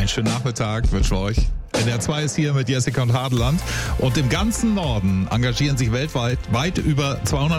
Einen schönen Nachmittag wünschen wir euch. NDR 2 ist hier mit Jessica und Hadeland. Und im ganzen Norden engagieren sich weltweit weit über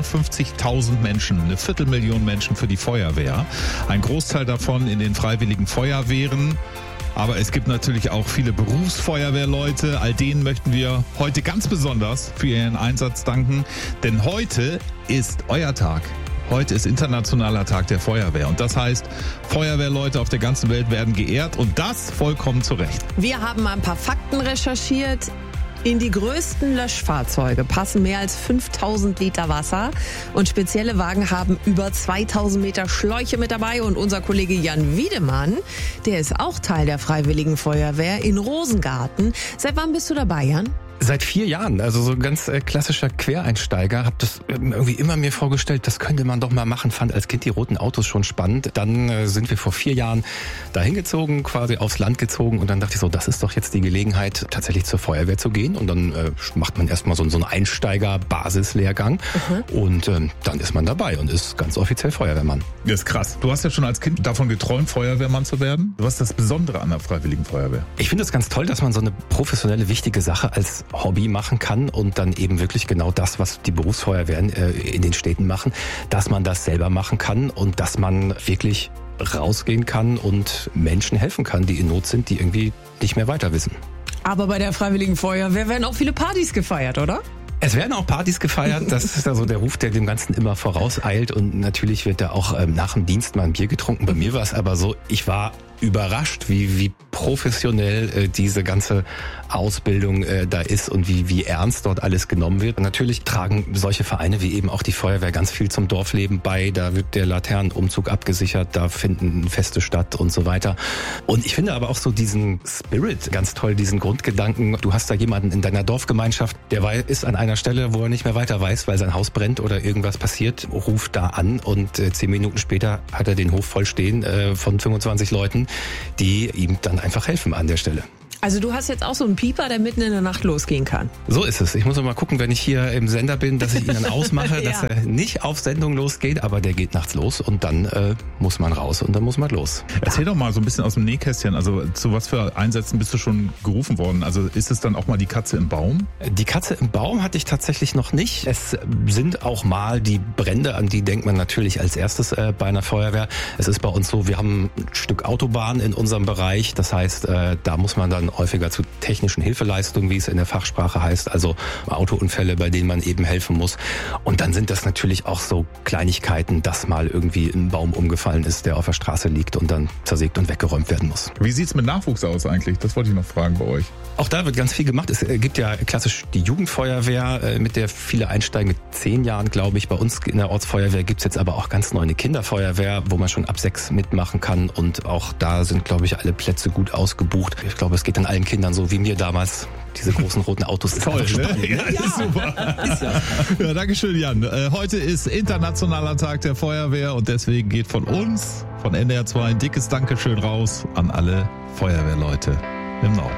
250.000 Menschen, 250.000 Menschen für die Feuerwehr. Ein Großteil davon in den freiwilligen Feuerwehren. Aber es gibt natürlich auch viele Berufsfeuerwehrleute. All denen möchten wir heute ganz besonders für ihren Einsatz danken. Denn heute ist euer Tag. Heute ist Internationaler Tag der Feuerwehr. Und das heißt, Feuerwehrleute auf der ganzen Welt werden geehrt. Und das vollkommen zu Recht. Wir haben ein paar Fakten recherchiert. In die größten Löschfahrzeuge passen mehr als 5000 Liter Wasser. Und spezielle Wagen haben über 2000 Meter Schläuche mit dabei. Und unser Kollege Jan Wiedemann, der ist auch Teil der Freiwilligen Feuerwehr in Rosengarten. Seit wann bist du dabei, Jan? Seit 4 Jahren, also so ein ganz klassischer Quereinsteiger, habe das irgendwie immer mir vorgestellt, das könnte man doch mal machen, fand als Kind die roten Autos schon spannend. Dann sind wir vor 4 Jahren dahin gezogen, quasi aufs Land gezogen und dann dachte ich so, das ist doch jetzt die Gelegenheit, tatsächlich zur Feuerwehr zu gehen und dann macht man erstmal so einen Einsteiger-Basislehrgang und dann ist man dabei und ist ganz offiziell Feuerwehrmann. Das ist krass. Du hast ja schon als Kind davon geträumt, Feuerwehrmann zu werden. Was ist das Besondere an der Freiwilligen Feuerwehr? Ich finde es ganz toll, dass man so eine professionelle, wichtige Sache als Hobby machen kann und dann eben wirklich genau das, was die Berufsfeuerwehren in den Städten machen, dass man das selber machen kann und dass man wirklich rausgehen kann und Menschen helfen kann, die in Not sind, die irgendwie nicht mehr weiter wissen. Aber bei der Freiwilligen Feuerwehr werden auch viele Partys gefeiert, oder? Es werden auch Partys gefeiert, das ist also der Ruf, der dem Ganzen immer vorauseilt und natürlich wird da auch nach dem Dienst mal ein Bier getrunken. Bei mir war es aber so, ich war überrascht, wie professionell diese ganze Ausbildung da ist und wie ernst dort alles genommen wird. Und natürlich tragen solche Vereine wie eben auch die Feuerwehr ganz viel zum Dorfleben bei. Da wird der Laternenumzug abgesichert, da finden Feste statt und so weiter. Und ich finde aber auch so diesen Spirit ganz toll, diesen Grundgedanken. Du hast da jemanden in deiner Dorfgemeinschaft, der ist an einer Stelle, wo er nicht mehr weiter weiß, weil sein Haus brennt oder irgendwas passiert, ruft da an und 10 Minuten später hat er den Hof voll stehen von 25 Leuten, die ihm dann einfach helfen an der Stelle. Also du hast jetzt auch so einen Pieper, der mitten in der Nacht losgehen kann. So ist es. Ich muss noch mal gucken, wenn ich hier im Sender bin, dass ich ihn dann ausmache, ja, dass er nicht auf Sendung losgeht, aber der geht nachts los und dann muss man raus und dann muss man los. Erzähl doch mal so ein bisschen aus dem Nähkästchen, also zu was für Einsätzen bist du schon gerufen worden? Also ist es dann auch mal die Katze im Baum? Die Katze im Baum hatte ich tatsächlich noch nicht. Es sind auch mal die Brände, an die denkt man natürlich als erstes bei einer Feuerwehr. Es ist bei uns so, wir haben ein Stück Autobahn in unserem Bereich, das heißt, da muss man dann häufiger zu technischen Hilfeleistungen, wie es in der Fachsprache heißt, also Autounfälle, bei denen man eben helfen muss. Und dann sind das natürlich auch so Kleinigkeiten, dass mal irgendwie ein Baum umgefallen ist, der auf der Straße liegt und dann zersägt und weggeräumt werden muss. Wie sieht's mit Nachwuchs aus eigentlich? Das wollte ich noch fragen bei euch. Auch da wird ganz viel gemacht. Es gibt ja klassisch die Jugendfeuerwehr, mit der viele einsteigen mit 10 Jahren, glaube ich. Bei uns in der Ortsfeuerwehr gibt's jetzt aber auch ganz neu eine Kinderfeuerwehr, wo man schon ab 6 mitmachen kann. Und auch da sind, glaube ich, alle Plätze gut ausgebucht. Ich glaube, es geht dann allen Kindern so wie mir damals. Diese großen roten Autos. Toll, ne? Ja, ist super. Ja, danke schön, Jan. Heute ist Internationaler Tag der Feuerwehr und deswegen geht von uns, von NDR 2, ein dickes Dankeschön raus an alle Feuerwehrleute im Norden.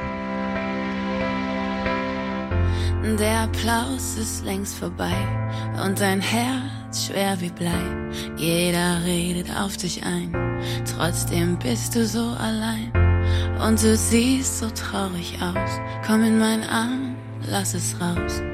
Der Applaus ist längst vorbei und dein Herz schwer wie Blei. Jeder redet auf dich ein, trotzdem bist du so allein. Und du siehst so traurig aus, komm in meinen Arm, lass es raus.